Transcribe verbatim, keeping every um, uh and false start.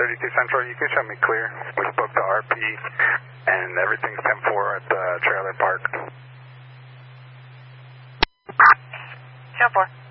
thirty-two Central, you can show me clear. We spoke to R P, and everything's ten four at the trailer park. ten four.